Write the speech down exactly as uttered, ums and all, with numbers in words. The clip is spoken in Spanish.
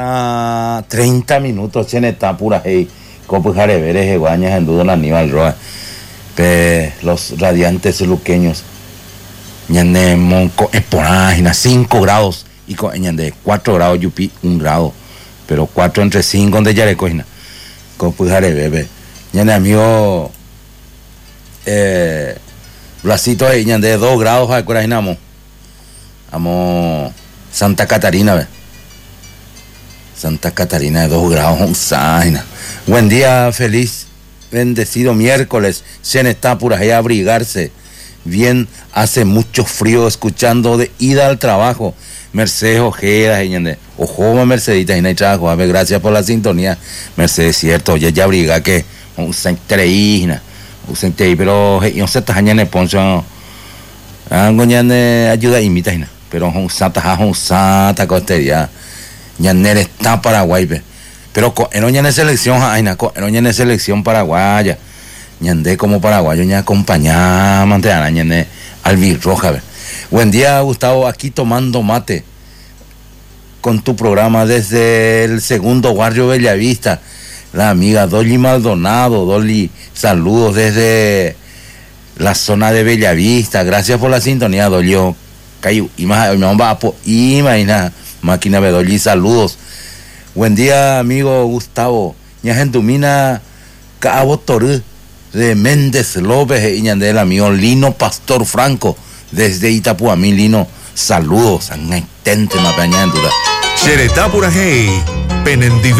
Ah, treinta minutos en esta pura hey, copo jareveres de guañas en dudo la Aníbal Roa. Pe los radiantes luqueños. Ñande monco esporágina, cinco grados y con ñande cuatro grados yupi, un grado. Pero cuatro entre cinco donde ya le cogina. Copo jarebebe. Ñande amigo eh Blasito ahí ñande dos grados a cuarajinamo. Amo Santa Catarina, ve. Santa Catarina de dos grados, onzaina. Buen día, feliz, bendecido miércoles. Se está por ahí a abrigarse. Bien, hace mucho frío escuchando de ida al trabajo. Mercedes Ojeda, ojo, Mercedita, y no hay trabajo. A ver, gracias por la sintonía. Mercedes, cierto, ya ya abriga que un centreína, un centreí, pero no se está en el poncho. Algo ya ayuda y imita, pero un santa, un santa costería. Ñaner está Paraguay, pe. Pero en oña en selección, aina, en oña en selección paraguaya. Ñandé como paraguayo, ña acompañá, manteana, ñandé albirroja, pe. Buen día, Gustavo, aquí tomando mate con tu programa desde el segundo barrio Bellavista. La amiga Dolly Maldonado, Dolly, saludos desde la zona de Bellavista. Gracias por la sintonía, Dolly. Cayu, imagina. Máquina Bedolí, saludos. Buen día, amigo Gustavo. Ñajentumina Cabo Torú de Méndez López y ñandel amigo Lino Pastor Franco desde Itapuamí. Lino, saludos. An intente mapaña en duda. Xeretá pura hey, penendive.